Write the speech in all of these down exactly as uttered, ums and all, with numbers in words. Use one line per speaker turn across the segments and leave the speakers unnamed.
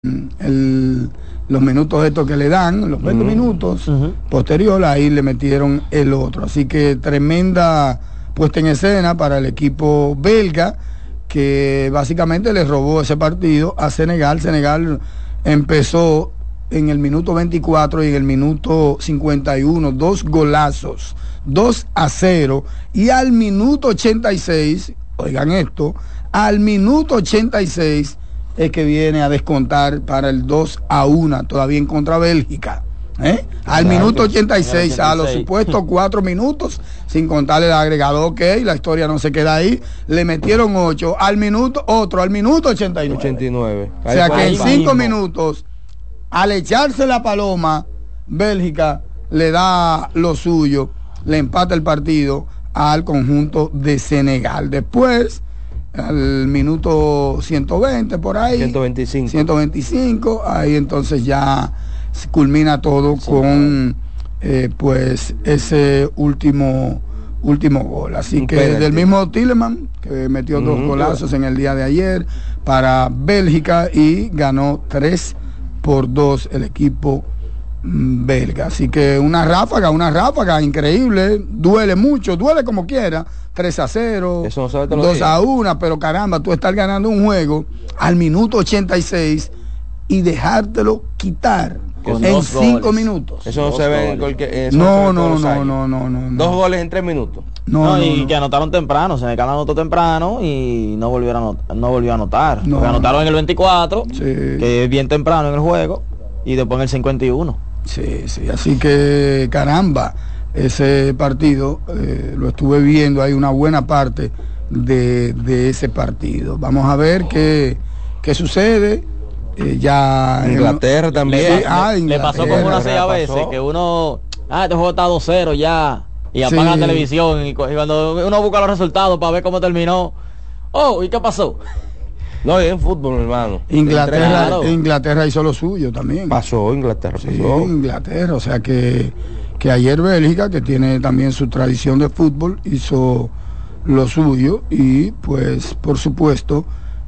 el, los minutos estos que le dan, los veinte uh-huh. minutos uh-huh. posterior, ahí le metieron el otro. Así que tremenda puesta en escena para el equipo belga, que básicamente le robó ese partido a Senegal. Senegal empezó en el minuto veinticuatro y en el minuto cincuenta y uno, dos golazos, dos a cero, y al minuto ochenta y seis, oigan esto, al minuto ochenta y seis es que viene a descontar para el dos a uno, todavía en contra Bélgica. ¿Eh? Al claro, minuto ochenta y seis, a los supuestos cuatro minutos, sin contarle el agregado, ok, la historia no se queda ahí, le metieron ocho, al minuto, otro, al minuto ochenta y nueve.
ochenta y nueve.
O sea que en cinco minutos, al echarse la paloma, Bélgica le da lo suyo, le empata el partido al conjunto de Senegal. Después, al minuto ciento veinte por ahí,
ciento veinticinco,
ciento veinticinco, ahí entonces ya se culmina todo sí, con eh, pues ese último último gol. Así que penalti del mismo Tielemans, que metió mm, dos golazos en el día de ayer para Bélgica, y ganó tres por dos el equipo belga. Así que una ráfaga, una ráfaga increíble, duele mucho, duele como quiera, tres a cero,
eso no sabe
dos a uno, pero caramba, tú estás ganando un juego al minuto ochenta y seis y dejártelo quitar con en cinco minutos.
Eso no se ve en cualquier...
No, no, no, no, no, no.
Dos goles en tres minutos.
No, no, no y no. que anotaron temprano, se me anotó temprano y no volvió a anotar, no volvió a anotar. No, anotaron no. en el veinticuatro, sí. que es bien temprano en el juego, y después en el cincuenta y uno.
Sí, sí, así que caramba, ese partido eh, lo estuve viendo, hay una buena parte de, de ese partido. Vamos a ver qué, qué sucede. Eh, ya
Inglaterra en, también
le, ah, Inglaterra, le pasó como una seis a veces que uno, ah, este juego está dos cero ya, y apaga sí. la televisión, y, y cuando uno busca los resultados para ver cómo terminó, oh, ¿y qué pasó?
No, es en fútbol, hermano.
Inglaterra, claro. Inglaterra hizo lo suyo también.
Pasó, Inglaterra pasó.
Sí, Inglaterra, o sea que, que ayer Bélgica, que tiene también su tradición de fútbol, hizo lo suyo, y pues por supuesto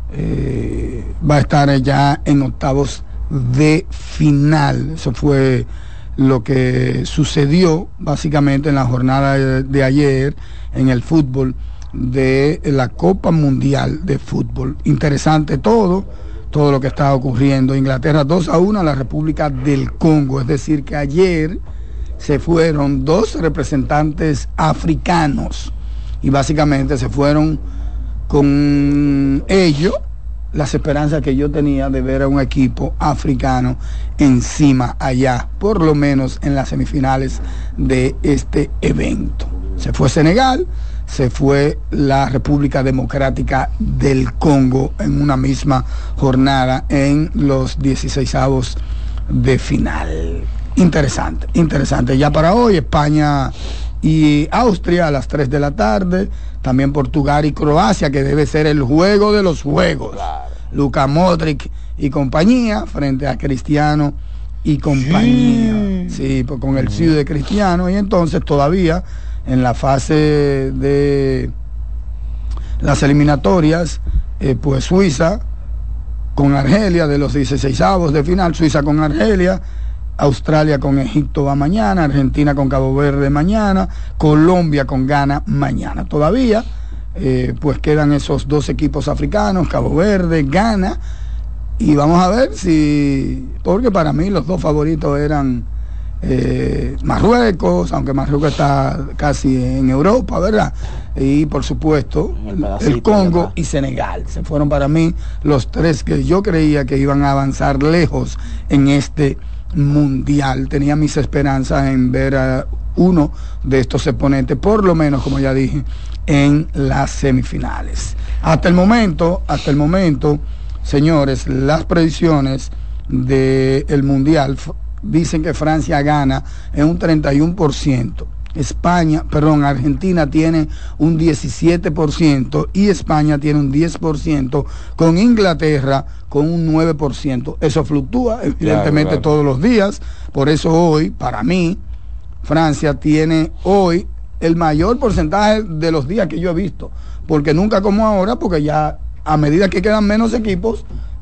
eh, va a estar ya en octavos de final. Eso fue lo que sucedió básicamente en la jornada de, de ayer en el fútbol de la Copa Mundial de Fútbol. Interesante todo, todo lo que está ocurriendo. Inglaterra dos a uno a la República del Congo, es decir que ayer se fueron dos representantes africanos y básicamente se fueron con ello las esperanzas que yo tenía de ver a un equipo africano encima allá, por lo menos en las semifinales de este evento. Se fue Senegal, se fue la República Democrática del Congo en una misma jornada en los dieciseisavos de final. Interesante, interesante. Ya para hoy, España y Austria a las tres de la tarde, también Portugal y Croacia, que debe ser el juego de los juegos. Claro. Luka Modric y compañía frente a Cristiano y compañía. Sí, sí, pues con el sí de Cristiano, y entonces todavía en la fase de las eliminatorias, eh, pues Suiza con Argelia, de los dieciseisavos de final, Suiza con Argelia, Australia con Egipto va mañana, Argentina con Cabo Verde mañana, Colombia con Ghana mañana. Todavía eh, pues quedan esos dos equipos africanos, Cabo Verde, Ghana, y vamos a ver si, porque para mí los dos favoritos eran Eh, Marruecos, aunque Marruecos está casi en Europa, ¿verdad? Y por supuesto el, el Congo, ¿verdad? Y Senegal. Se fueron para mí los tres que yo creía que iban a avanzar lejos en este mundial. Tenía mis esperanzas en ver a uno de estos exponentes, por lo menos, como ya dije, en las semifinales. Hasta el momento, hasta el momento, señores, las predicciones del mundial dicen que Francia gana en un treinta y uno por ciento, España, perdón, Argentina tiene un diecisiete por ciento y España tiene un diez por ciento, con Inglaterra con un nueve por ciento. Eso fluctúa evidentemente, claro, claro, todos los días. Por eso hoy, para mí, Francia tiene hoy el mayor porcentaje de los días que yo he visto, porque nunca como ahora, porque ya a medida que quedan menos equipos,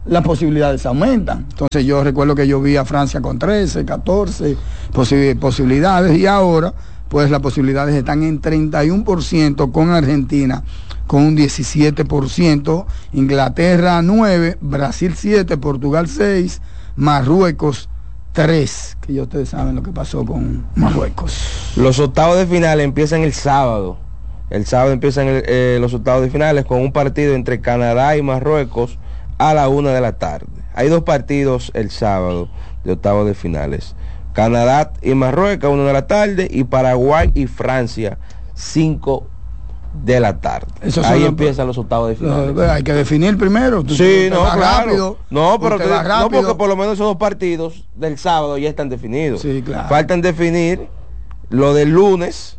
las posibilidades aumentan. Entonces yo recuerdo que yo vi a Francia con trece, catorce posi posibilidades y ahora pues las posibilidades están en treinta y uno por ciento con Argentina con un diecisiete por ciento, Inglaterra nueve, Brasil siete, Portugal seis, Marruecos tres, que ya ustedes saben lo que pasó con Marruecos.
Los octavos de final empiezan el sábado. El sábado empiezan el, eh, los octavos de finales con un partido entre Canadá y Marruecos a la una de la tarde. Hay dos partidos el sábado de octavos de finales. Canadá y Marruecos a una de la tarde y Paraguay y Francia cinco de la tarde. Eso Ahí empiezan los octavos de finales.
No, hay que definir primero.
Tú, sí, tú no, claro. Rápido, no, pero te, no, porque por lo menos esos dos partidos del sábado ya están definidos.
Sí, claro.
Faltan definir lo del lunes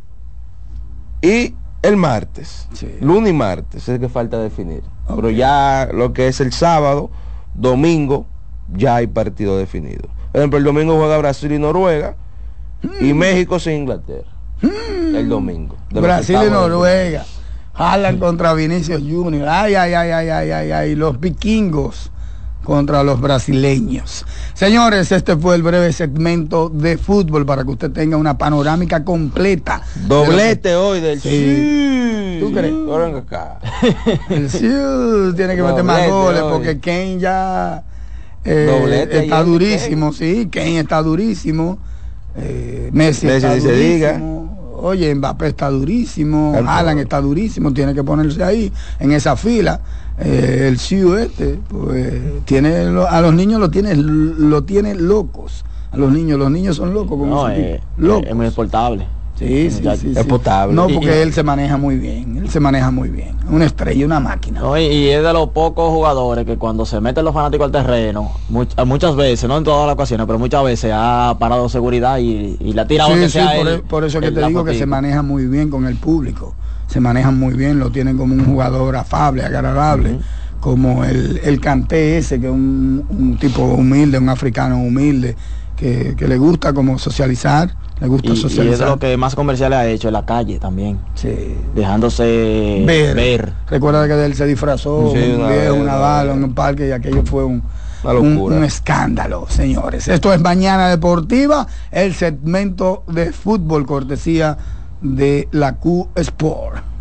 y el martes. Sí. Lunes y martes es que falta definir. Okay. Pero ya lo que es el sábado, domingo, ya hay partido definido. Por ejemplo, el domingo juega Brasil y Noruega mm. y México sin Inglaterra. Mm. El domingo.
Brasil y Noruega. Haaland contra Vinicius Junior. Ay, ay, ay, ay, ay, ay, ay. Los vikingos contra los brasileños. Señores, este fue el breve segmento de fútbol para que usted tenga una panorámica completa.
Doblete de hoy del
sí. sí. ¿Tú crees?
Venga acá.
El sí tiene que meter más goles porque Kane ya eh, está durísimo, sí, Kane está durísimo. Eh, Messi, Messi está durísimo. Diga. Oye, Mbappé está durísimo, Haaland está durísimo, tiene que ponerse ahí en esa fila. Eh, el C I U este, pues tiene lo, a los niños lo tiene lo tiene locos. A los niños, los niños son locos como
no, eh, locos. Es muy exportable.
Sí, sí, sí,
es
sí.
potable.
No, porque y, él se maneja muy bien, él se maneja muy bien. Una estrella, una máquina.
No, y, y es de los pocos jugadores que cuando se meten los fanáticos al terreno, much, muchas veces, no en todas las ocasiones, pero muchas veces ha parado seguridad y, y la ha tirado
sí,
que
sí,
sea
por,
él,
por eso que te digo que se maneja muy bien con el público. Se manejan muy bien, lo tienen como un jugador afable, agradable. Uh-huh. Como el, el Kanté ese, que es un, un tipo humilde, un africano humilde, que, que le gusta como socializar, le gusta
y,
socializar.
Y es lo que más comerciales ha hecho en la calle también.
Sí.
Dejándose
ver.
ver.
Recuerda que él se disfrazó, sí, un viejo, una bala en un parque y aquello fue un, un, un escándalo, señores. Esto es Mañana Deportiva, el segmento de fútbol cortesía de la Q Sport.